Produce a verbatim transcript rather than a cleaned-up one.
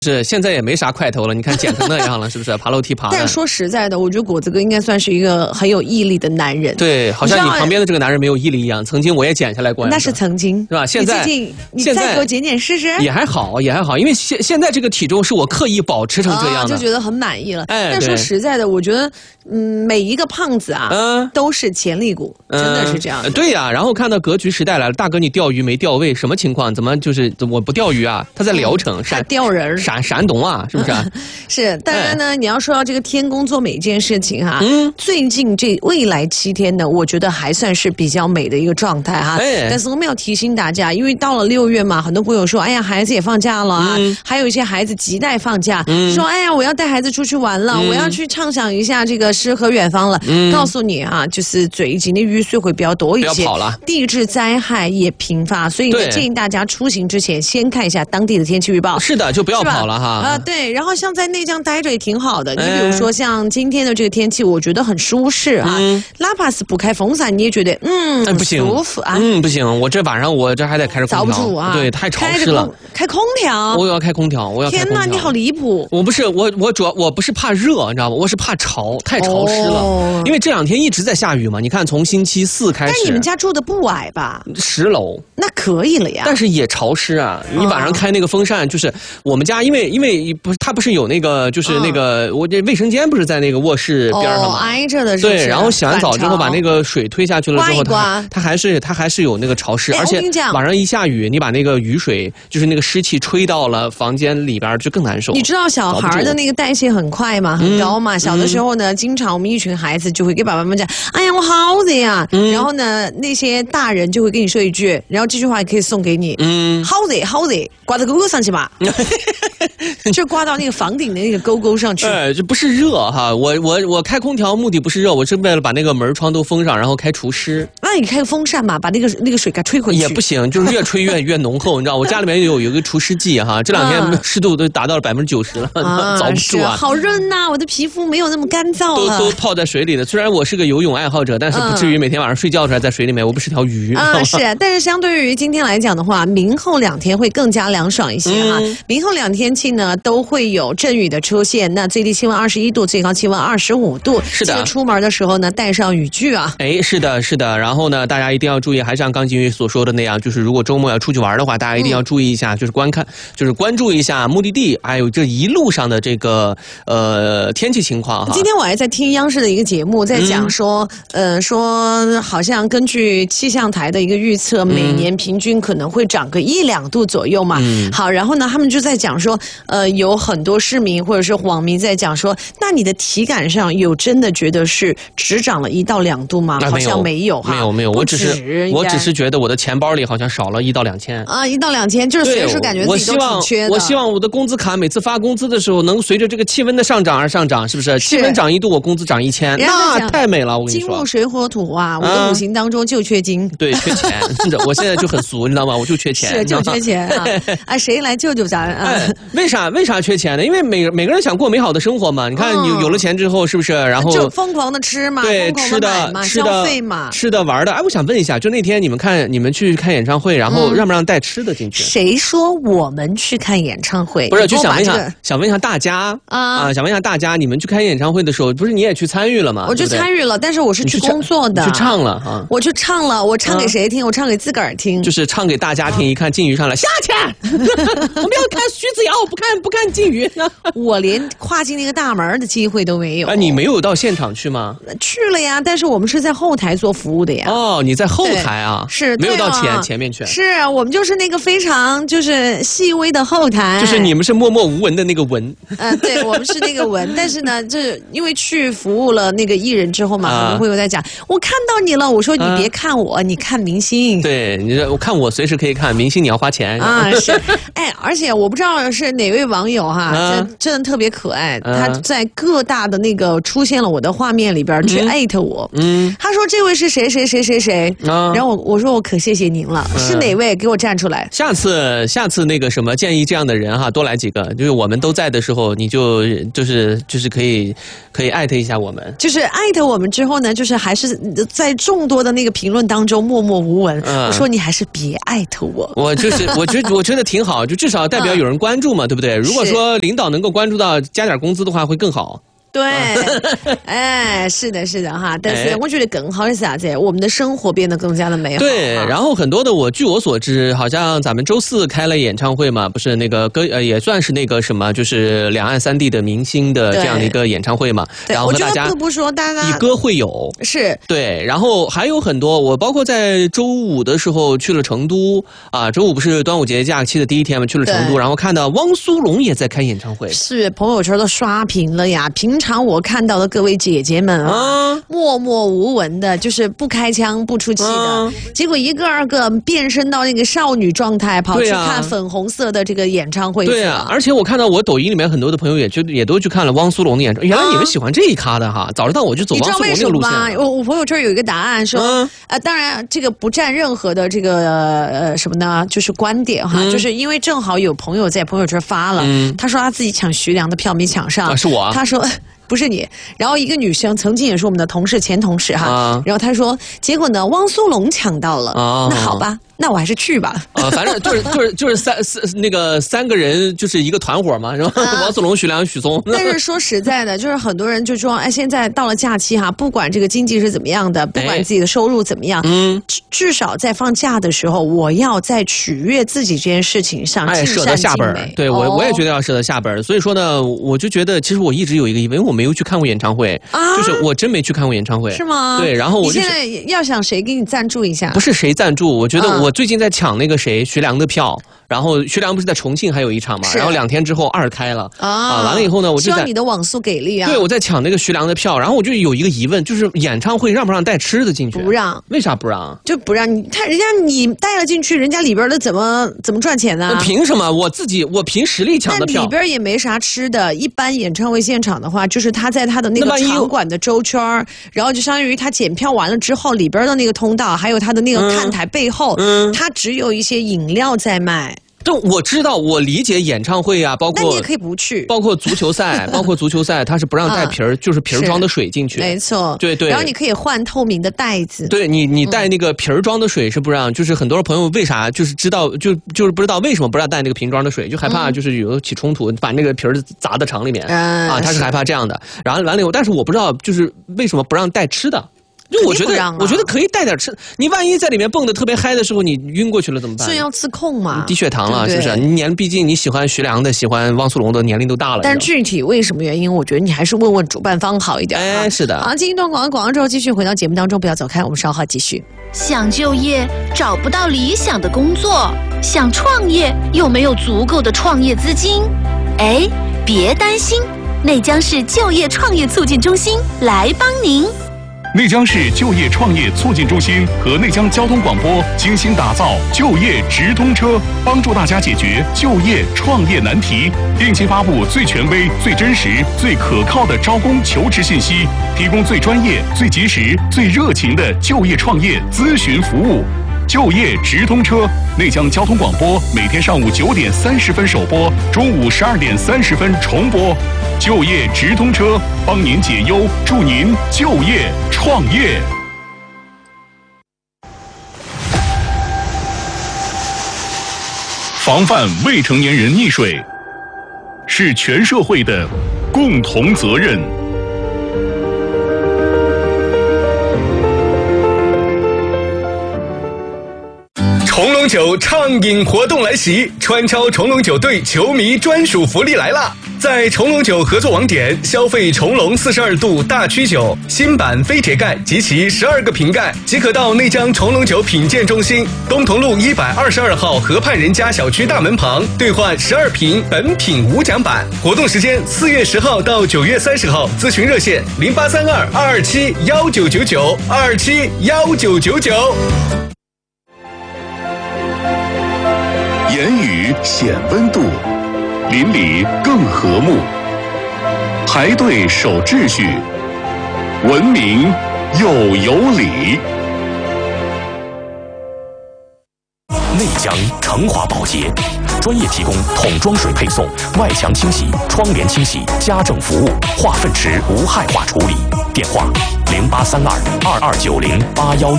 是现在也没啥块头了，你看减成那样了，是不是？爬楼梯爬的。 但是说实在的，我觉得果子哥应该算是一个很有毅力的男人。 对，好像你旁边的这个男人没有毅力一样。曾经我也减下来过。 那是曾经， 是吧？现在你你再给我减减试试。 也还好，也还好，因为现现在这个体重是我刻意保持成这样的， 啊、就觉得很满意了。 哎， 但说实在的，我觉得，嗯，每一个胖子啊，嗯，都是潜力股，真的是这样的。 嗯、对呀、啊，然后看到格局时代来了，大哥你钓鱼没钓位，什么情况？怎么就是我不钓鱼啊？他在聊城， 闪、嗯、钓人， 闪山东啊。是不是、啊？ 是，当然呢，哎、你要说到这个天公做每一件事情哈，嗯，最近这未来七天呢，我觉得还算是比较美的一个状态哈。哎、但是我们要提醒大家，因为到了六月嘛，很多朋友说，哎呀，孩子也放假了啊，嗯、还有一些孩子亟待放假，嗯、说，哎呀，我要带孩子出去玩了，嗯、我要去畅想一下这个诗和远方了。嗯、告诉你啊，就是最近的雨水会比较多一些， 不要跑了， 地质灾害也频发，所以呢，建议大家出行之前先看一下当地的天气预报。 是的，就不要跑了哈。 啊、呃，对。对，然后像在内江待着也挺好的。你比如说像今天的这个天气，我觉得很舒适啊。嗯、拉帕斯不开风扇，你也觉得嗯、 哎、不行舒服啊。 嗯，不行，我这晚上我这还得开着空调， 遭不住啊。 对，太潮湿了。 开空调， 我要开空调，我要开空调。 天哪，你好离谱！ 我不是我我主要我不是怕热，你知道吗？我是怕潮，太潮湿了。哦、因为这两天一直在下雨嘛。你看，从星期四开始。 但你们家住的不矮吧？ 十楼， 那可以了呀。 但是也潮湿啊！你晚上开那个风扇，就是我们家，因为因为不是它不是有那个。就是那个，嗯、我这卫生间不是在那个卧室边上吗？ 哦、挨着的是不是。 对，然后洗完澡之后把那个水推下去了之后，它它还是它还是有那个潮湿，而且晚上一下雨，你把那个雨水就是那个湿气吹到了房间里边，就更难受。 你知道小孩的那个代谢很快嘛，很高嘛。嗯、小的时候呢，经常我们一群孩子就会给爸爸妈妈讲：“哎呀，我好热呀。嗯”然后呢，那些大人就会跟你说一句，然后这句话也可以送给你：“嗯，好热，好热，挂到沟沟上去吧。”就挂到那个房顶的那个沟沟上去。 哎，这不是热哈，我我我开空调目的不是热，我是为了把那个门窗都封上，然后开除湿。 那你开个风扇嘛，把那个那个水给吹回去。 也不行，就是越吹越越浓厚，你知道，我家里面有有一个除湿剂哈，这两天湿度都达到了百分之九十了，啊、遭不住啊。 好润呐、啊，我的皮肤没有那么干燥了。都都泡在水里的，虽然我是个游泳爱好者，但是不至于每天晚上睡觉出来在水里面，我不是条鱼。 啊，是，但是相对于今天来讲的话，明后两天会更加凉爽一些哈。嗯、明后两天气呢都会有阵雨的出现，那最低气温二十一度，最高气温二十五度。 是的， 出门的时候呢，带上雨具啊。 哎，是的，是的。然后呢，大家一定要注意，还是像刚金宇所说的那样，就是如果周末要出去玩的话，大家一定要注意一下，嗯、就是观看，就是关注一下目的地，还有这一路上的这个呃天气情况哈。 今天我还在听央视的一个节目，在讲说，嗯、呃，说好像根据气象台的一个预测，每年平均可能会涨个一两度左右嘛。嗯、好，然后呢，他们就在讲说，呃，有很多市民或者是网民在讲说，那你的体感上有真的觉得是只涨了一到两度吗？好像没有哈， 没有没有，我只是我只是觉得我的钱包里好像少了一到两千啊，一到两千，就是随时感觉自己都挺缺的。 我希望我的工资卡每次发工资的时候，能随着这个气温的上涨而上涨，是不是？气温涨一度，我工资涨一千，那太美了！我跟你说， 金木水火土啊，我的五行当中就缺金， 对，缺钱。我现在就很俗，你知道吗？我就缺钱， 是就缺钱啊！啊，谁来救救咱啊？ 为啥为啥缺钱呢？因为每每个人想过美好的生活嘛。你看有有了钱之后，是不是？然后就疯狂的吃嘛， 对，吃的吃的消费嘛， 吃的玩的。哎，我想问一下，就那天你们看你们去看演唱会，然后让不让带吃的进去？ 谁说我们去看演唱会？ 不是，就想问一下，想问一下大家啊，想问一下大家，你们去看演唱会的时候，不是你也去参与了吗？ 我去参与了，但是我是去工作的， 去唱了啊， 我去唱了，我唱给谁听？我唱给自个儿听， 就是唱给大家听。一看金鱼上来，下去，我们要看徐子瑶，不看不看金鱼。 我连跨进那个大门的机会都没有。 啊，你没有到现场去吗？ 去了呀，但是我们是在后台做服务的呀。 哦，你在后台啊？ 是， 没有到前前面去。 是我们就是那个非常就是细微的后台， 就是你们是默默无闻的那个闻。 呃，对，我们是那个闻，但是呢，就是因为去服务了那个艺人之后嘛，很多朋友在讲，我看到你了，我说你别看我，你看明星。 对，你说我看我随时可以看，明星你要花钱啊。是，哎，而且我不知道是哪位网友哈，真真的特别可爱，他在各大的那个出现了我的画面里边去艾特我，嗯，他说这位是谁谁谁谁谁，然后我我说我可谢谢您了，是哪位？给我站出来。 下次下次那个什么建议这样的人哈多来几个，就是我们都在的时候，你就就是就是可以可以艾特一下我们， 就是艾特我们之后呢，就是还是在众多的那个评论当中默默无闻。我说你还是别艾特我， 我就是我觉得我觉得挺好，就至少代表有人关注嘛，对不对？ 如果说领导能够关注到加点工资的话，会更好。 对，哎，是的，是的哈，但是我觉得更好的是啥子？我们的生活变得更加的美好。 对，然后很多的我据我所知，好像咱们周四开了演唱会嘛，不是那个歌呃也算是那个什么，就是两岸三地的明星的这样的一个演唱会嘛。然后大家不不说，大家以歌会友是对，然后还有很多，我包括在周五的时候去了成都啊，周五不是端午节假期的第一天嘛，去了成都，然后看到汪苏泷也在开演唱会， 是朋友圈都刷屏了呀。平常我看到的各位姐姐们啊，啊默默无闻的，就是不开腔不出气的，啊、结果一个二个变身到那个少女状态，跑去看粉红色的这个演唱会。 对啊，而且我看到我抖音里面很多的朋友也就也都去看了汪苏泷的演唱会。原来你们喜欢这一咖的哈，早知道我就走汪苏泷这个路线。 我我朋友圈有一个答案说，啊、呃，当然这个不占任何的这个呃什么呢，就是观点哈，嗯、就是因为正好有朋友在朋友圈发了，嗯、他说他自己抢徐良的票没抢上， 啊、是我、啊， 他说。不是你，然后一个女生曾经也是我们的同事，前同事哈，啊、然后她说，结果呢，汪苏泷抢到了，啊、那好吧，那我还是去吧。 啊，反正就是就是就是三四那个三个人就是一个团伙嘛，是吧？啊、汪苏泷、徐良、许嵩。 但是说实在的，就是很多人就说，哎，现在到了假期哈，不管这个经济是怎么样的，不管自己的收入怎么样，嗯，至少在放假的时候，我要在取悦自己这件事情上， 哎，舍得下本。对我、哦、我也觉得要舍得下本。所以说呢，我就觉得其实我一直有一个疑问，因为我没有去看过演唱会，啊、就是我真没去看过演唱会， 是吗？ 对，然后我你现在要想谁给你赞助一下？ 不是谁赞助，我觉得我最近在抢那个谁徐良的票，然后徐良不是在重庆还有一场嘛，然后两天之后二开了啊，啊，完了以后呢，我就在希望你的网速给力啊！ 对，我在抢那个徐良的票，然后我就有一个疑问，就是演唱会让不让带吃的进去？ 不让， 为啥不让？ 就不让你，他人家你带了进去，人家里边的怎么怎么赚钱呢？ 凭什么？我自己我凭实力抢的票， 里边也没啥吃的。一般演唱会现场的话，就是他在他的那个场馆的周圈，然后就相当于他检票完了之后，里边的那个通道，还有他的那个看台背后，嗯，他只有一些饮料在卖。 就我知道，我理解演唱会啊，包括那你也可以不去， 包括足球赛，包括足球赛，它是不让带瓶儿，啊、就是瓶儿装的水进去， 没错， 对对。 然后你可以换透明的袋子， 对你你带那个瓶儿装的水是不让，就是很多朋友为啥就是知道就就是不知道为什么不让带那个瓶装的水，就害怕就是有起冲突，把那个瓶儿砸到肠里面、嗯、啊，他是害怕这样的。然后完了以后，但是我不知道就是为什么不让带吃的。就我觉得， 啊、 我觉得可以带点吃。你万一在里面蹦得特别嗨的时候，你晕过去了怎么办？ 所以要自控嘛， 低血糖了，是不是？你年毕竟你喜欢徐良的，喜欢汪苏泷的，年龄都大了。 但是具体为什么原因，我觉得你还是问问主办方好一点。 哎，是的。 好，进一段广告，广告之后继续回到节目当中，不要走开，我们稍后继续。 想就业找不到理想的工作，想创业又没有足够的创业资金，哎，别担心，内江市就业创业促进中心来帮您。 内江市就业创业促进中心和内江交通广播精心打造就业直通车，帮助大家解决就业创业难题，定期发布最权威、最真实、最可靠的招工求职信息，提供最专业、最及时、最热情的就业创业咨询服务。就业直通车，内江交通广播每天上午九点三十分首播，中午十二点三十分重播。就业直通车，帮您解忧，助您就业创业。防范未成年人溺水，是全社会的共同责任。 重龙酒畅饮活动来袭，川超重龙酒队球迷专属福利来啦！在重龙酒合作网点消费重龙四十二度大曲酒新版飞铁盖及其十二个瓶盖，即可到内江重龙酒品鉴中心东同路一百二十二号河畔人家小区大门旁兑换十二瓶本品无奖版。活动时间四月十号到九月三十号，咨询热线零八三二二二七幺九九九二二七幺九九九。 言语显温度，邻里更和睦。排队守秩序，文明又有礼。 内江成华保洁专业提供桶装水配送、外墙清洗、窗帘清洗、家政服务、化粪池无害化处理。电话零八三二二二九零八幺六。